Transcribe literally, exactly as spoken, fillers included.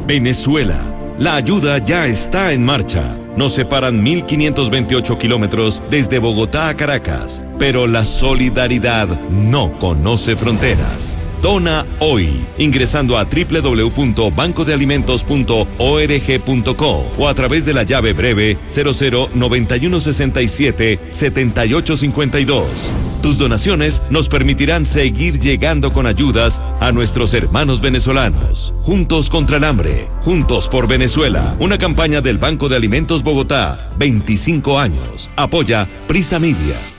Venezuela. La ayuda ya está en marcha. Nos separan mil quinientos veintiocho kilómetros desde Bogotá a Caracas, pero la solidaridad no conoce fronteras. Dona hoy, ingresando a doble u doble u doble u punto banco de alimentos punto org punto co o a través de la llave breve cero cero noventa y uno sesenta y siete setenta y ocho cincuenta y dos. Tus donaciones nos permitirán seguir llegando con ayudas a nuestros hermanos venezolanos. Juntos contra el hambre, juntos por Venezuela. Una campaña del Banco de Alimentos Bogotá, veinticinco años. Apoya Prisa Media.